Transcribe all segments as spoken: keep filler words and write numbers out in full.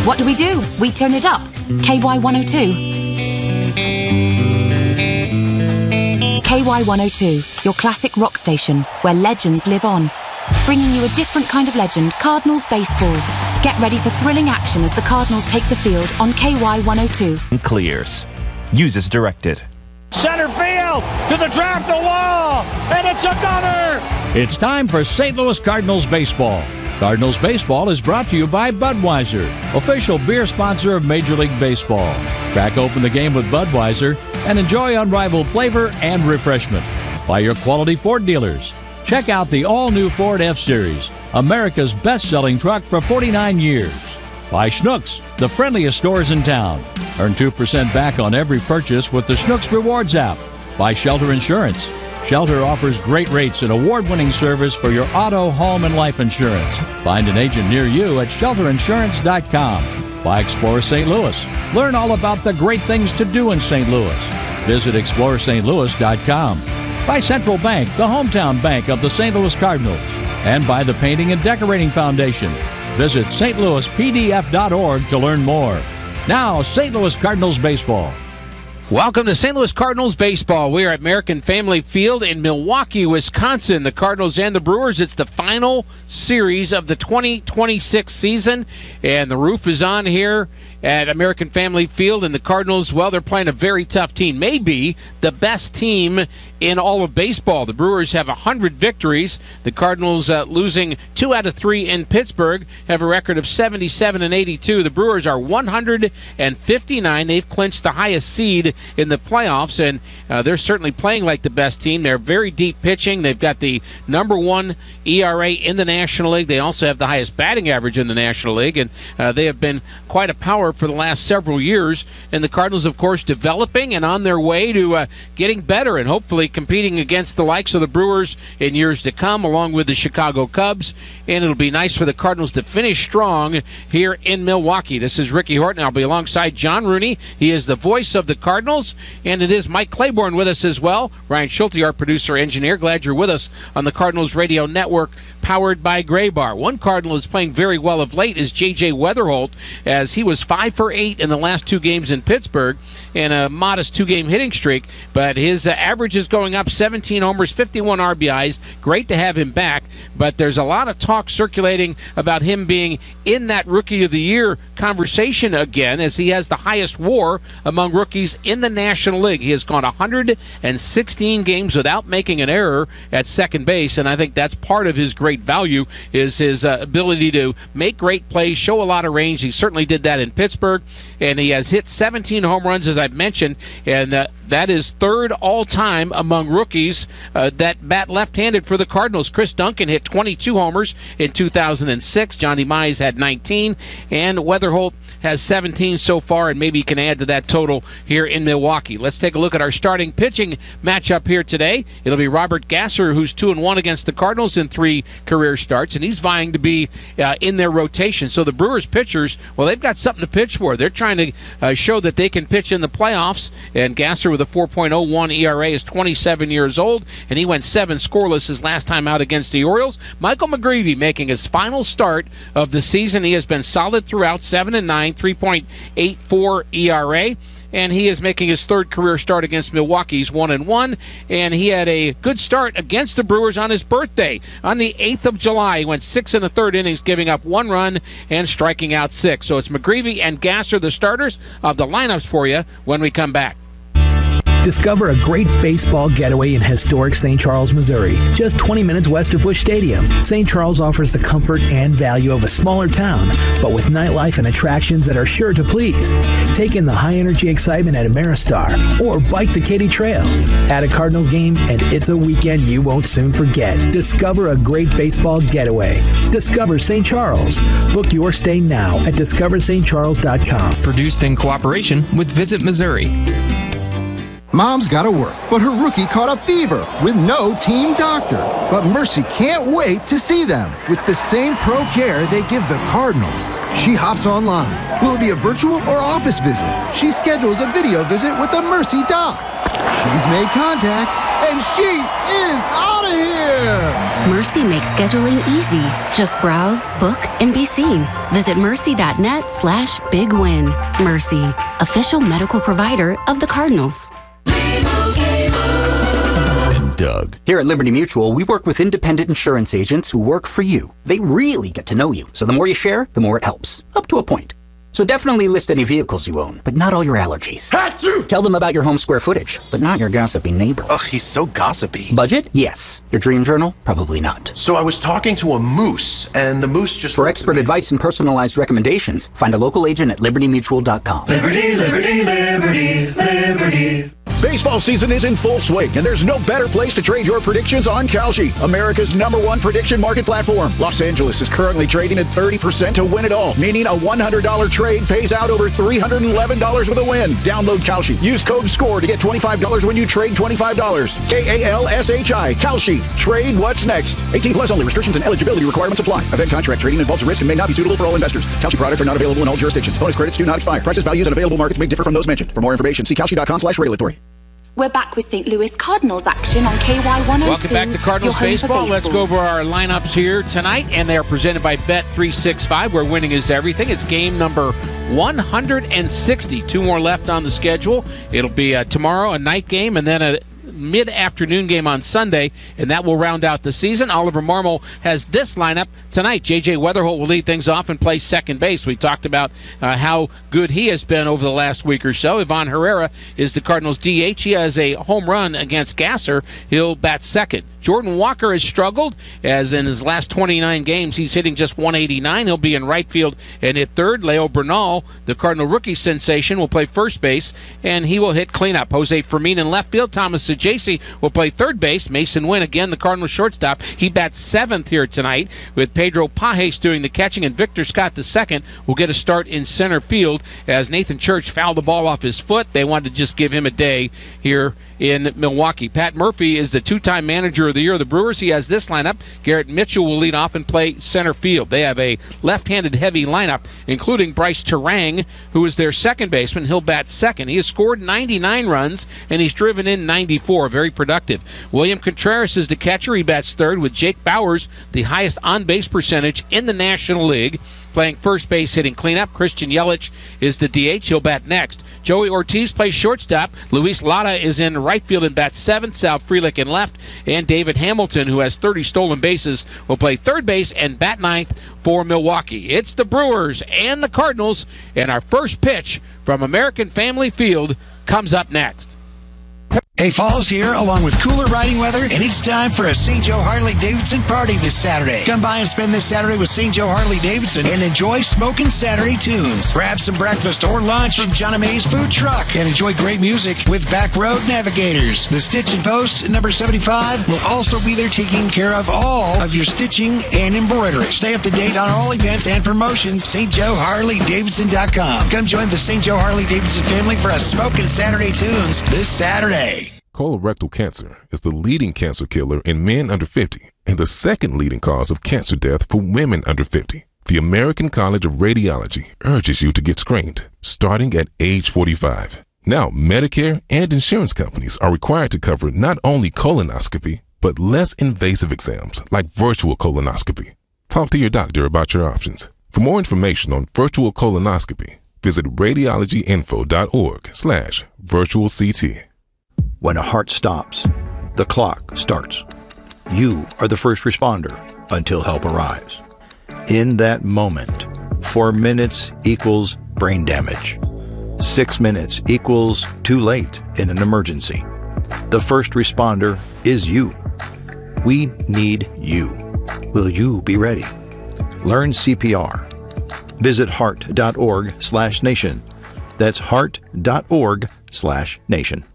What do we do? We turn it up. K Y one oh two. K Y one oh two, your classic rock station, where legends live on. Bringing you a different kind of legend, Cardinals baseball. Get ready for thrilling action as the Cardinals take the field on K Y one oh two. Clears. Use as directed. Center field to the draft the wall, and it's another. It's time for Saint Louis Cardinals baseball. Cardinals baseball is brought to you by Budweiser, official beer sponsor of Major League Baseball. Crack open the game with Budweiser and enjoy unrivaled flavor and refreshment. By your quality Ford dealers. Check out the all-new Ford F-Series, America's best-selling truck for forty-nine years. By Schnucks, the friendliest stores in town. Earn two percent back on every purchase with the Schnucks Rewards app. By Shelter Insurance. Shelter offers great rates and award-winning service for your auto, home, and life insurance. Find an agent near you at shelter insurance dot com. By Explore Saint Louis. Learn all about the great things to do in Saint Louis. Visit explore st louis dot com. By Central Bank, the hometown bank of the Saint Louis Cardinals. And by the Painting and Decorating Foundation. Visit st louis p d f dot org to learn more. Now, Saint Louis Cardinals baseball. Welcome to Saint Louis Cardinals baseball. We are at American Family Field in Milwaukee, Wisconsin. The Cardinals and the Brewers. It's the final series of the twenty twenty-six season, and the roof is on here at American Family Field, and the Cardinals, well, they're playing a very tough team. Maybe the best team in all of baseball. The Brewers have one hundred victories. The Cardinals uh, losing two out of three in Pittsburgh, have a record of seventy-seven and eighty-two. The Brewers are one hundred fifty-nine. They've clinched the highest seed in the playoffs, and uh, they're certainly playing like the best team. They're very deep pitching. They've got the number one E R A in the National League. They also have the highest batting average in the National League, and uh, they have been quite a power for the last several years. And the Cardinals, of course, developing and on their way to uh, getting better and hopefully competing against the likes of the Brewers in years to come, along with the Chicago Cubs. And it'll be nice for the Cardinals to finish strong here in Milwaukee. This is Ricky Horton. I'll be alongside John Rooney. He is the voice of the Cardinals, and it is Mike Claiborne with us as well. Ryan Schulte, our producer engineer. Glad you're with us on the Cardinals Radio Network, powered by Graybar. One Cardinal is playing very well of late is J J Weatherholt, as he was five for eight in the last two games in Pittsburgh in a modest two-game hitting streak, but his uh, average is going up, seventeen homers, fifty-one R B Is. Great to have him back, but there's a lot of talk circulating about him being in that Rookie of the Year conversation again, as he has the highest WAR among rookies in the National League. He has gone one hundred sixteen games without making an error at second base, and I think that's part of his great value, is his uh, ability to make great plays, show a lot of range. He certainly did that in Pittsburgh, and he has hit seventeen home runs, as I've mentioned, and uh, that is third all-time among rookies uh, that bat left-handed for the Cardinals. Chris Duncan hit twenty-two homers in two thousand six. Johnny Mize had nineteen, and Weatherholt has seventeen so far, and maybe he can add to that total here in Milwaukee. Let's take a look at our starting pitching matchup here today. It'll be Robert Gasser, who's two and one against the Cardinals in three career starts, and he's vying to be uh, in their rotation. So the Brewers pitchers, well, they've got something to pitch for. They're trying to uh, show that they can pitch in the playoffs, and Gasser with a four point oh one E R A is twenty-seven years old, and he went seven scoreless his last time out against the Orioles. Michael McGreevy making his final start of the season. He has been solid throughout, seven and nine, three point eight four E R A. And he is making his third career start against Milwaukee. He's one and one, and he had a good start against the Brewers on his birthday. On the eighth of July, he went six and a third innings, giving up one run and striking out six. So it's McGreevy and Gasser, the starters of the lineups for you when we come back. Discover a great baseball getaway in historic Saint Charles, Missouri, just twenty minutes west of Busch Stadium. Saint Charles offers the comfort and value of a smaller town, but with nightlife and attractions that are sure to please. Take in the high-energy excitement at Ameristar, or bike the Katy Trail. At a Cardinals game, and it's a weekend you won't soon forget. Discover a great baseball getaway. Discover Saint Charles. Book your stay now at discover st charles dot com. Produced in cooperation with Visit Missouri. Mom's got to work, but her rookie caught a fever with no team doctor. But Mercy can't wait to see them with the same pro care they give the Cardinals. She hops online. Will it be a virtual or office visit? She schedules a video visit with the Mercy doc. She's made contact, and she is out of here! Mercy makes scheduling easy. Just browse, book, and be seen. Visit mercy.net slash big win. Mercy, official medical provider of the Cardinals. And Doug. Here at Liberty Mutual, we work with independent insurance agents who work for you. They really get to know you, so the more you share, the more it helps. Up to a point. So definitely list any vehicles you own, but not all your allergies. Hatsu! Tell them about your home square footage, but not your gossipy neighbor. Ugh, he's so gossipy. Budget? Yes. Your dream journal? Probably not. So I was talking to a moose, and the moose just... For expert advice and personalized recommendations, find a local agent at liberty mutual dot com. Liberty, liberty, liberty, liberty. Baseball season is in full swing, and there's no better place to trade your predictions on Kalshi, America's number one prediction market platform. Los Angeles is currently trading at thirty percent to win it all, meaning a one hundred dollars trade pays out over three hundred eleven dollars with a win. Download Kalshi. Use code SCORE to get twenty-five dollars when you trade twenty-five dollars. K A L S H I. Kalshi. Trade what's next. eighteen plus only. Restrictions and eligibility requirements apply. Event contract trading involves risk and may not be suitable for all investors. Kalshi products are not available in all jurisdictions. Bonus credits do not expire. Prices, values, and available markets may differ from those mentioned. For more information, see kalshi dot com slash regulatory. We're back with Saint Louis Cardinals action on K Y one oh two. Welcome back to Cardinals baseball. baseball. Let's go over our lineups here tonight, and they are presented by Bet three sixty-five, where winning is everything. It's game number one hundred sixty. Two more left on the schedule. It'll be uh, tomorrow, a night game, and then a mid-afternoon game on Sunday, and that will round out the season. Oliver Marmol has this lineup tonight. J J Weatherholt will lead things off and play second base. We talked about uh, how good he has been over the last week or so. Ivan Herrera is the Cardinals' D H. He has a home run against Gasser. He'll bat second. Jordan Walker has struggled, as in his last twenty-nine games, he's hitting just one eighty-nine. He'll be in right field and hit third. Leo Bernal, the Cardinal rookie sensation, will play first base, and he will hit cleanup. Jose Fermin in left field. Thomas Saggese will play third base. Mason Wynn, again, the Cardinal shortstop. He bats seventh here tonight, with Pedro Pajes doing the catching, and Victor Scott the second will get a start in center field, as Nathan Church fouled the ball off his foot. They wanted to just give him a day here in Milwaukee. Pat Murphy is the two-time manager of the year of the Brewers. He has this lineup. Garrett Mitchell will lead off and play center field. They have a left-handed heavy lineup, including Bryce Terang, who is their second baseman. He'll bat second. He has scored ninety-nine runs, and he's driven in ninety-four. Very productive. William Contreras is the catcher. He bats third, with Jake Bowers, the highest on-base percentage in the National League, playing first base, hitting cleanup. Christian Yelich is the D H. He'll bat next. Joey Ortiz plays shortstop. Luis Lara is in right field and bats seventh. Sal Frelick in left. And David Hamilton, who has thirty stolen bases, will play third base and bat ninth for Milwaukee. It's the Brewers and the Cardinals, and our first pitch from American Family Field comes up next. Hey, fall's here, along with cooler riding weather, and it's time for a Saint Joe Harley-Davidson party this Saturday. Come by and spend this Saturday with Saint Joe Harley-Davidson and enjoy Smokin' Saturday tunes. Grab some breakfast or lunch from John May's food truck and enjoy great music with Back Road Navigators. The Stitch and Post, number seventy-five, will also be there taking care of all of your stitching and embroidery. Stay up to date on all events and promotions. Saint Joe Harley Davidson dot com. Come join the Saint Joe Harley-Davidson family for a Smokin' Saturday tunes this Saturday. Colorectal cancer is the leading cancer killer in men under fifty and the second leading cause of cancer death for women under fifty. The American College of Radiology urges you to get screened starting at age forty-five. Now, Medicare and insurance companies are required to cover not only colonoscopy, but less invasive exams like virtual colonoscopy. Talk to your doctor about your options. For more information on virtual colonoscopy, visit radiologyinfo.org slash virtual CT. When a heart stops, the clock starts. You are the first responder until help arrives. In that moment, four minutes equals brain damage. Six minutes equals too late in an emergency. The first responder is you. We need you. Will you be ready? Learn C P R. Visit heart.org slash nation. That's heart.org slash nation.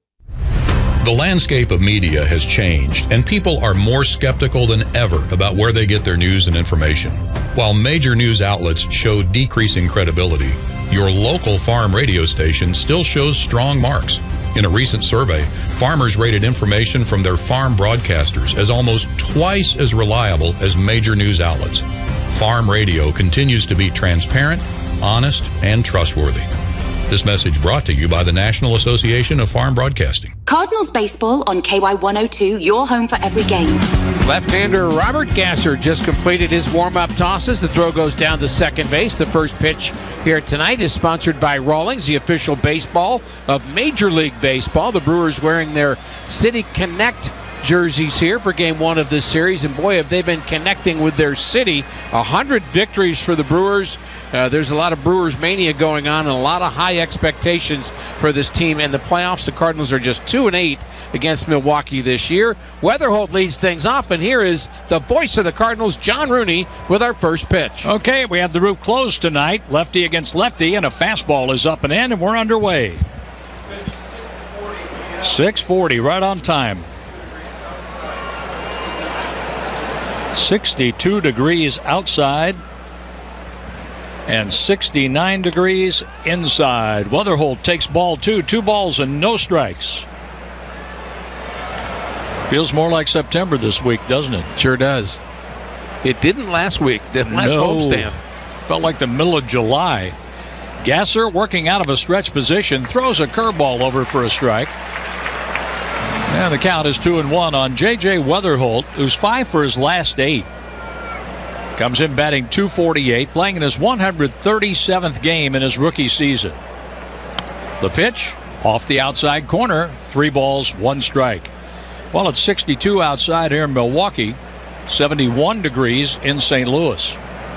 The landscape of media has changed, and people are more skeptical than ever about where they get their news and information. While major news outlets show decreasing credibility, your local farm radio station still shows strong marks. In a recent survey, farmers rated information from their farm broadcasters as almost twice as reliable as major news outlets. Farm radio continues to be transparent, honest, and trustworthy. This message brought to you by the National Association of Farm Broadcasting. Cardinals baseball on K Y one oh two, your home for every game. Left-hander Robert Gasser just completed his warm-up tosses. The throw goes down to second base. The first pitch here tonight is sponsored by Rawlings, the official baseball of Major League Baseball. The Brewers wearing their City Connect jerseys here for game one of this series, and boy, have they been connecting with their city. A hundred victories for the Brewers. Uh, there's a lot of Brewers mania going on and a lot of high expectations for this team in the playoffs. The Cardinals are just two and eight against Milwaukee this year. Weatherholt leads things off, and here is the voice of the Cardinals, John Rooney, with our first pitch. Okay, we have the roof closed tonight. Lefty against lefty, and a fastball is up and in, and we're underway. six forty, right on time. sixty-two degrees outside and sixty-nine degrees inside. Weatherholt takes ball two, two balls and no strikes. Feels more like September this week, doesn't it? Sure does. It didn't last week, didn't last no, homestand. Felt like the middle of July. Gasser, working out of a stretch position, throws a curveball over for a strike. And the count is two and one on J J Weatherholt, who's five for his last eight. Comes in batting two forty-eight, playing in his one hundred thirty-seventh game in his rookie season. The pitch, off the outside corner, three balls, one strike. Well, it's sixty-two outside here in Milwaukee, seventy-one degrees in Saint Louis.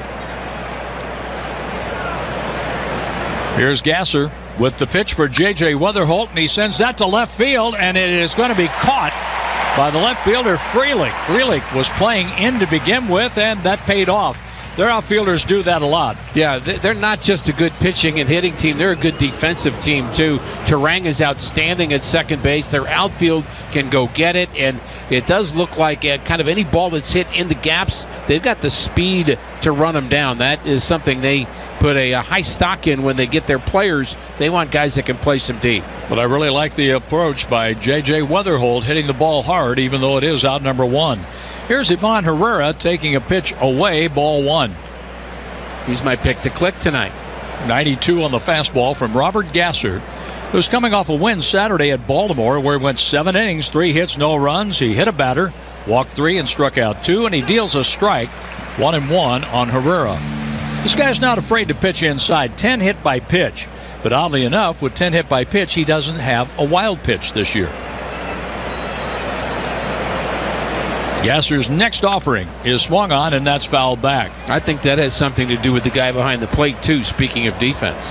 Here's Gasser with the pitch for J J Weatherholt, and he sends that to left field, and it is going to be caught by the left fielder, Frelick. Frelick was playing in to begin with, and that paid off. Their outfielders do that a lot. Yeah, they're not just a good pitching and hitting team. They're a good defensive team, too. Terang is outstanding at second base. Their outfield can go get it, and it does look like uh, kind of any ball that's hit in the gaps, they've got the speed to run them down. That is something they put a, a high stock in when they get their players. They want guys that can place them deep. But I really like the approach by J J Weatherholt, hitting the ball hard, even though it is out number one. Here's Ivan Herrera taking a pitch away, ball one. He's my pick to click tonight. ninety-two on the fastball from Robert Gasser, who's coming off a win Saturday at Baltimore, where he went seven innings, three hits, no runs. He hit a batter, walked three, and struck out two, and he deals a strike, one and one on Herrera. This guy's not afraid to pitch inside, ten hit by pitch. But oddly enough, with ten hit by pitch, he doesn't have a wild pitch this year. Gasser's next offering is swung on, and that's fouled back. I think that has something to do with the guy behind the plate, too, speaking of defense.